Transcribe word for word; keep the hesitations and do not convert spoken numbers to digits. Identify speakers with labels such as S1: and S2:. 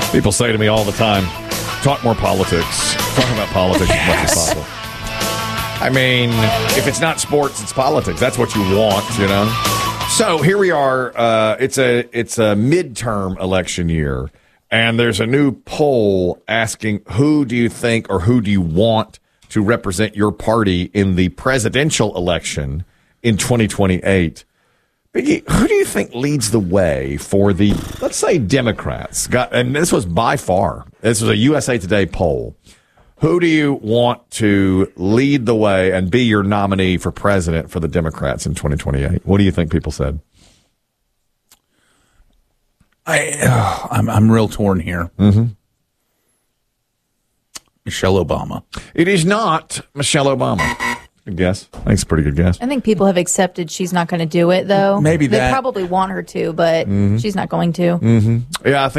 S1: People say to me all the time, talk more politics. Talk about politics yes. as much as possible. I mean, if it's not sports, it's politics. That's what you want, you know? So here we are. Uh, it's a it's a midterm election year, and there's a new poll asking who do you think or who do you want to represent your party in the presidential election in twenty twenty-eight. Biggie, who do you think leads the way for the, let's say, Democrats? Got, and this was by far, this was a U S A Today poll. Who do you want to lead the way and be your nominee for president for the Democrats in twenty twenty-eight? What do you think people said?
S2: I, uh, I'm, I'm real torn here.
S1: Mm-hmm.
S2: Michelle Obama.
S1: It is not Michelle Obama. Good guess. I think it's a pretty good guess.
S3: I think people have accepted she's not going to do it, though.
S2: Maybe
S3: they
S2: that.
S3: probably want her to, but mm-hmm. she's not going to.
S1: Mm-hmm. Yeah, I think.